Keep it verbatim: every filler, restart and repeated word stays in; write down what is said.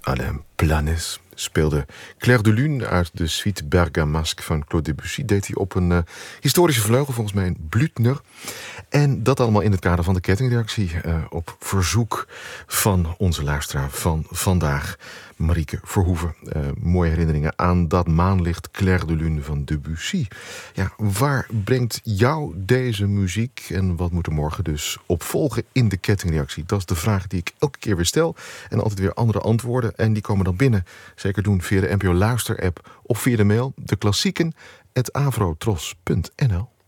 Alain Planès speelde Clair de Lune uit de suite Bergamasque van Claude Debussy. Deed hij op een uh, historische vleugel, volgens mij een Blüthner. En dat allemaal in het kader van de kettingreactie uh, op verzoek van onze luisteraar van vandaag, Marieke Verhoeven. Uh, mooie herinneringen aan dat maanlicht Clair de Lune van Debussy. Ja, waar brengt jou deze muziek en wat moet er morgen dus op volgen in de kettingreactie? Dat is de vraag die ik elke keer weer stel en altijd weer andere antwoorden. En die komen dan binnen. Zeker doen via de N P O Luister-app of via de mail de klassieken at avrotros punt n l.